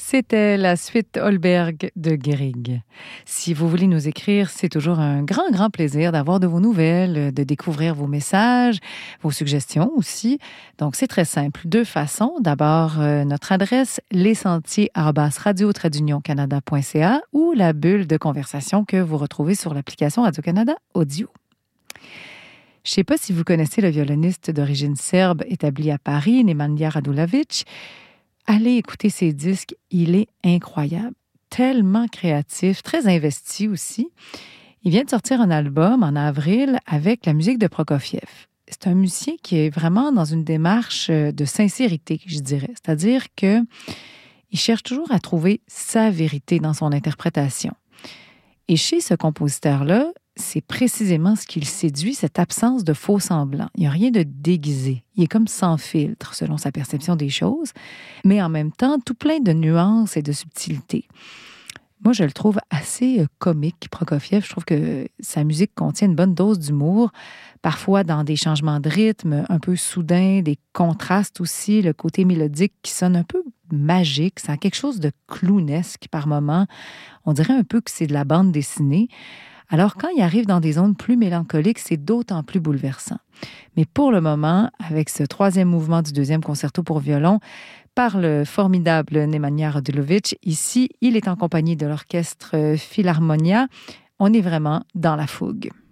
C'était la suite Holberg de Grieg. Si vous voulez nous écrire, c'est toujours un grand plaisir d'avoir de vos nouvelles, de découvrir vos messages, vos suggestions aussi. Donc, c'est très simple. Deux façons. D'abord, notre adresse, lessentiers@radio-canada.ca ou la bulle de conversation que vous retrouvez sur l'application Radio-Canada Audio. Je ne sais pas si vous connaissez le violoniste d'origine serbe établi à Paris, Nemanja Radulović. Allez écouter ses disques, il est incroyable, tellement créatif, très investi aussi. Il vient de sortir un album en avril avec la musique de Prokofiev. C'est un musicien qui est vraiment dans une démarche de sincérité, je dirais. C'est-à-dire qu'il cherche toujours à trouver sa vérité dans son interprétation. Et chez ce compositeur-là, c'est précisément ce qui le séduit, cette absence de faux-semblants. Il n'y a rien de déguisé. Il est comme sans filtre, selon sa perception des choses, mais en même temps, tout plein de nuances et de subtilités. Moi, je le trouve assez comique, Prokofiev. Je trouve que sa musique contient une bonne dose d'humour, parfois dans des changements de rythme un peu soudains, des contrastes aussi, le côté mélodique qui sonne un peu magique. Ça a quelque chose de clownesque par moments. On dirait un peu que c'est de la bande dessinée. Alors, quand il arrive dans des zones plus mélancoliques, c'est d'autant plus bouleversant. Mais pour le moment, avec ce troisième mouvement du deuxième concerto pour violon, par le formidable Nemanja Radulović, ici, il est en compagnie de l'orchestre Philharmonia. On est vraiment dans la fougue.